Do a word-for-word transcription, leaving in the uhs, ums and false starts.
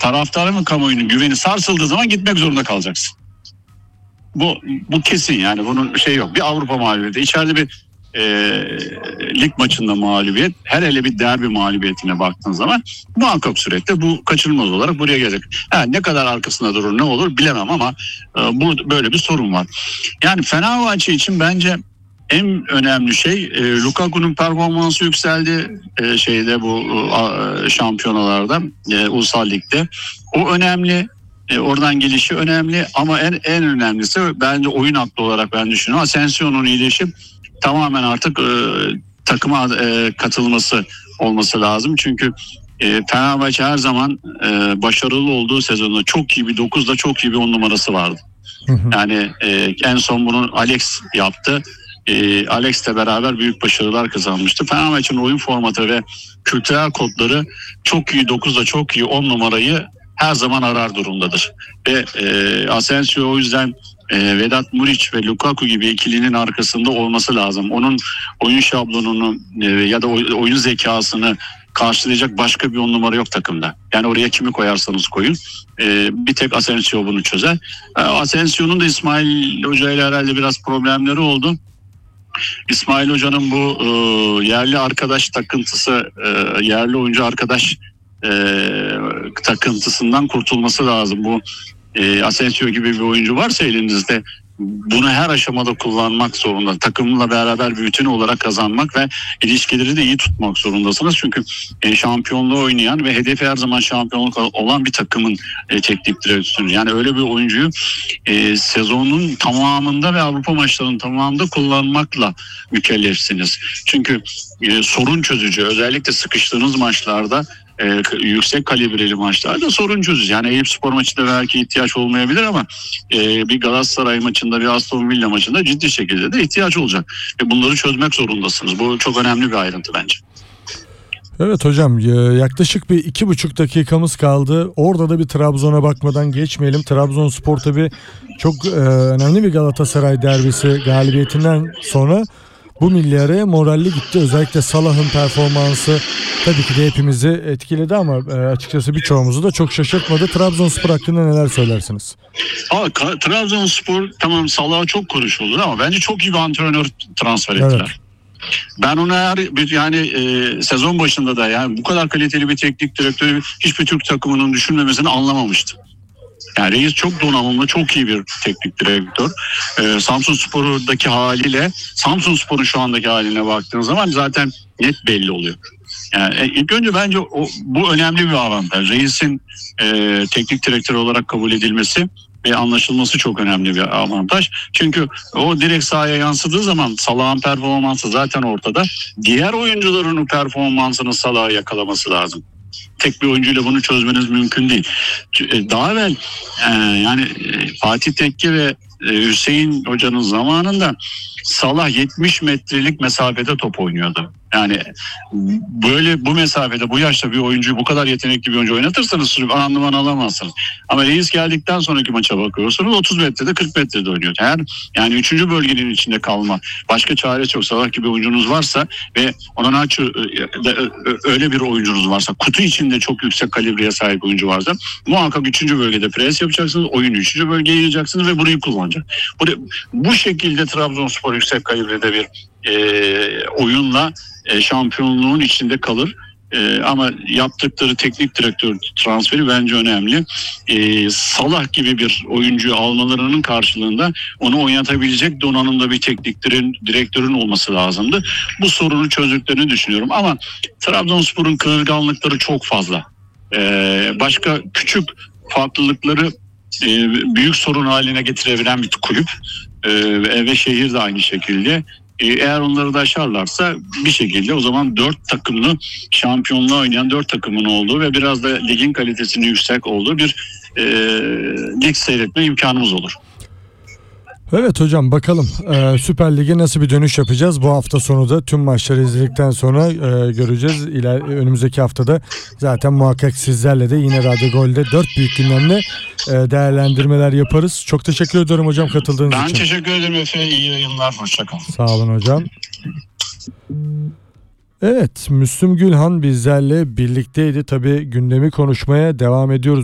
taraftarın ve kamuoyunun güveni sarsıldığı zaman gitmek zorunda kalacaksın. Bu bu kesin, yani bunun bir şey yok. Bir Avrupa mağlubiyeti, içeride bir e, lig maçında mağlubiyet, her hele bir derbi mağlubiyetine baktığın zaman muhakkak surette bu kaçınılmaz olarak buraya gelecek. Ha, ne kadar arkasında durur, ne olur bilemem ama e, bu böyle bir sorun var. Yani Fenerbahçe için bence en önemli şey e, Lukaku'nun performansı yükseldi e, şeyde bu e, şampiyonalarda, e, Ulusal Lig'de. O önemli. E, oradan gelişi önemli ama en en önemlisi bence oyun aklı olarak ben düşünüyorum. Asensio'nun iyileşip tamamen artık e, takıma e, katılması olması lazım. Çünkü e, Fenerbahçe her zaman e, başarılı olduğu sezonda çok iyi bir dokuzda çok iyi bir on numarası vardı. Hı hı. Yani e, en son bunu Alex yaptı. E, Alex'le beraber büyük başarılar kazanmıştı. Fenerbahçe'nin oyun formatı ve kültürel kodları çok iyi dokuzda çok iyi on numarayı her zaman arar durumdadır. Ve e, Asensio o yüzden e, Vedat Muriç ve Lukaku gibi ikilinin arkasında olması lazım. Onun oyun şablonunu e, ya da oyun zekasını karşılayacak başka bir on numara yok takımda. Yani oraya kimi koyarsanız koyun. E, bir tek Asensio bunu çözer. E, Asensio'nun da İsmail Hoca ile herhalde biraz problemleri oldu. İsmail Hoca'nın bu e, yerli arkadaş takıntısı, e, yerli oyuncu arkadaş e, takıntısından kurtulması lazım. Bu e, Asensio gibi bir oyuncu varsa elinizde, bunu her aşamada kullanmak zorunda. Takımla beraber bütün olarak kazanmak ve ilişkileri de iyi tutmak zorundasınız. Çünkü e, şampiyonluğu oynayan ve hedefi her zaman şampiyonluk olan bir takımın e, teknik direktörü. Yani öyle bir oyuncuyu e, sezonun tamamında ve Avrupa maçlarının tamamında kullanmakla mükellefsiniz. Çünkü e, sorun çözücü, özellikle sıkıştığınız maçlarda, Ee, yüksek kalibreli maçlarda sorun çözücü. Yani Eyüpspor maçında belki ihtiyaç olmayabilir ama e, bir Galatasaray maçında, bir Aston Villa maçında ciddi şekilde de ihtiyaç olacak. Ve bunları çözmek zorundasınız. Bu çok önemli bir ayrıntı bence. Evet hocam, yaklaşık bir iki buçuk dakikamız kaldı. Orada da bir Trabzon'a bakmadan geçmeyelim. Trabzonspor tabii çok e, önemli bir Galatasaray derbisi galibiyetinden sonra bu milli araya moralli gitti. Özellikle Salah'ın performansı tabii ki de hepimizi etkiledi ama e, açıkçası birçoğumuzu da çok şaşırtmadı. Trabzonspor hakkında neler söylersiniz? Aa, Trabzonspor tamam, Salah'a çok konuşuldu ama bence çok iyi bir antrenör transfer ettiler. Evet. Ben ona her yani e, sezon başında da yani bu kadar kaliteli bir teknik direktörü hiçbir Türk takımının düşünmemesini anlamamıştım. Yani Reis çok donanımlı, çok iyi bir teknik direktör. Ee, Samsunspor'daki haliyle Samsunspor'un şu andaki haline baktığın zaman zaten net belli oluyor. Yani ilk önce bence o, bu önemli bir avantaj. Reis'in e, teknik direktör olarak kabul edilmesi ve anlaşılması çok önemli bir avantaj. Çünkü o direkt sahaya yansıdığı zaman Salah'ın performansı zaten ortada. Diğer oyuncuların performansını Salah'a yakalaması lazım. Tek bir oyuncuyla bunu çözmeniz mümkün değil. Daha evvel e, yani e, Fatih Tekke ve e, Hüseyin Hoca'nın zamanında Salah yetmiş metrelik mesafede top oynuyordu. Yani böyle bu mesafede, bu yaşta bir oyuncuyu, bu kadar yetenekli bir oyuncu oynatırsanız randıman alamazsınız. Ama Reis geldikten sonraki maça bakıyorsunuz otuz metrede, kırk metrede oynuyor. Eğer yani üçüncü bölgenin içinde kalma, başka çare yok. Salah gibi oyuncunuz varsa ve ona öyle bir oyuncunuz varsa, kutu içinde çok yüksek kalibreye sahip oyuncu varsa muhakkak üçüncü bölgede pres yapacaksınız. Oyunu üçüncü bölgeye yiyeceksiniz ve burayı kullanacak. Bu, bu şekilde Trabzonspor yüksek kalibrede bir e, oyunla e, şampiyonluğun içinde kalır. E, ama yaptıkları teknik direktör transferi bence önemli. E, Salah gibi bir oyuncuyu almalarının karşılığında onu oynatabilecek donanımda bir teknik direktörün olması lazımdı. Bu sorunu çözdüklerini düşünüyorum. Ama Trabzonspor'un kırılganlıkları çok fazla. E, başka küçük farklılıkları e, büyük sorun haline getirebilen bir kulüp. E, ve şehir de aynı şekilde. Eğer onları da aşarlarsa bir şekilde o zaman dört takımlı şampiyonluğa oynayan dört takımın olduğu ve biraz da ligin kalitesinin yüksek olduğu bir e, lig seyretme imkanımız olur. Evet hocam, bakalım ee, Süper Lig'e nasıl bir dönüş yapacağız? Bu hafta sonu da tüm maçları izledikten sonra e, göreceğiz. İler, önümüzdeki haftada zaten muhakkak sizlerle de yine Radyo Gol'de dört büyük gündemle e, değerlendirmeler yaparız. Çok teşekkür ediyorum hocam katıldığınız ben için. Ben teşekkür ederim Efe. İyi yayınlar. Hoşçakalın. Sağ olun hocam. Evet, Müslüm Gülhan bizlerle birlikteydi. Tabii gündemi konuşmaya devam ediyoruz.